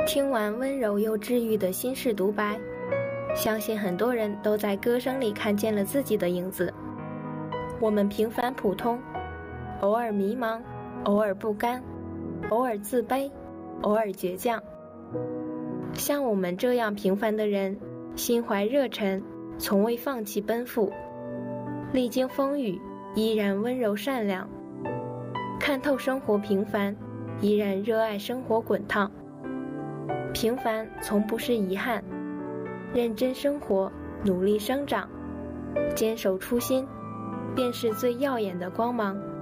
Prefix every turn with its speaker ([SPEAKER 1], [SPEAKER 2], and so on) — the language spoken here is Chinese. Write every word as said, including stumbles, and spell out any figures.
[SPEAKER 1] 听完温柔又治愈的心事独白，相信很多人都在歌声里看见了自己的影子。我们平凡普通，偶尔迷茫，偶尔不甘，偶尔自卑，偶尔倔强。像我们这样平凡的人，心怀热忱，从未放弃奔赴，历经风雨依然温柔善良，看透生活平凡，依然热爱生活滚烫。平凡从不是遗憾，认真生活，努力生长，坚守初心，便是最耀眼的光芒。